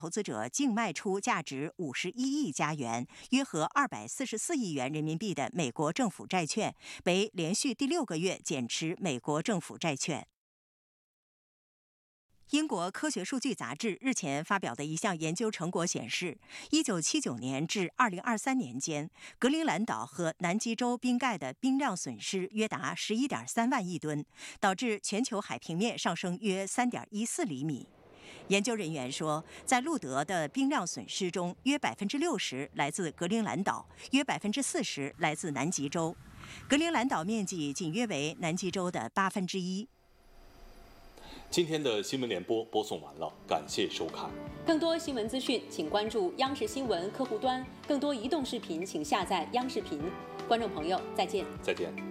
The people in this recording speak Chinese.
投资者净卖出价值51亿加元，约合244亿元人民币的美国政府债券，为连续第6个月减持美国政府债券。英国科学数据杂志日前发表的一项研究成果显示，1979年至2023年间，格陵兰岛和南极洲冰盖的冰量损失约达11.3万亿吨，导致全球海平面上升约3.14厘米。研究人员说，在路德的冰量损失中，约60%来自格陵兰岛，约40%来自南极洲。格陵兰岛面积仅约为南极洲的1/8。 今天的新闻联播播送完了，感谢收看。 更多新闻资讯，请关注央视新闻客户端。更多移动视频，请下载央视频。观众朋友，再见。 再见。